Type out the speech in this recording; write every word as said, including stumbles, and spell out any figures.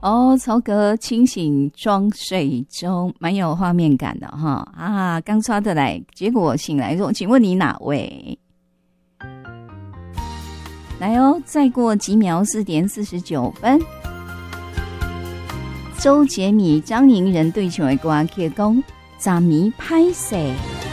哦，曹格清醒装睡中，蛮有画面感的哈啊！刚刷的来，结果醒来说：“请问你哪位？”来哦，再过几秒，四点四十九分。周杰米、张宁仁对唱的歌曲讲：“昨暝歹势。”